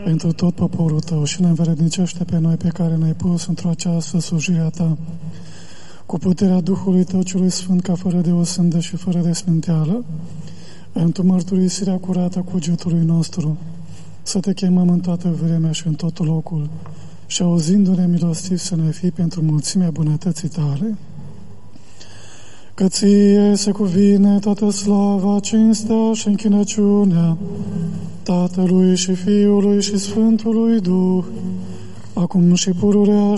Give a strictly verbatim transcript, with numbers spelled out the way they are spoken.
pentru tot poporul Tău și ne învrednicește pe noi pe care ne-ai pus într-o această slujire a Ta, cu puterea Duhului Tău celui Sfânt, ca fără de o sândă și fără de smânteală, pentru mărturisirea curată a cugetului nostru, să Te chemăm în toată vremea și în tot locul și auzindu-ne milostiv să ne fii pentru mulțimea bunătății Tale. Că Ție se cuvine toată slava, cinstea și închinăciunea Tatălui și Fiului și Sfântului Duh, acum și pururea